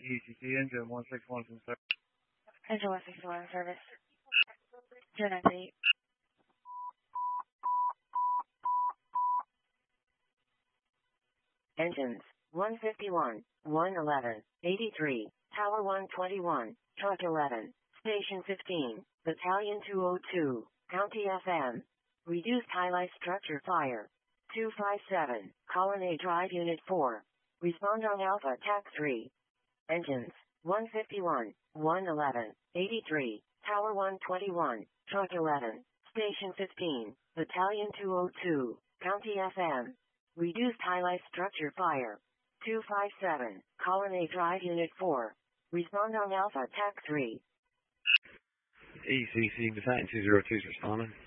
ECC engine 161 from service. Engine 161 service. 298. Engines 151, 111, 83, Tower 121, Truck 11, Station 15, Battalion 202, County FM. Reduced highlight structure fire. 257, Colonnade Drive Unit 4. Respond on Alpha TAC 3. Engines 151, 111, 83, Tower 121, Truck 11, Station 15, Battalion 202, County FM. Reduced highlight structure fire. 257, Colonnade Drive Unit 4. Respond on Alpha TAC 3. ECC Battalion 202 is responding.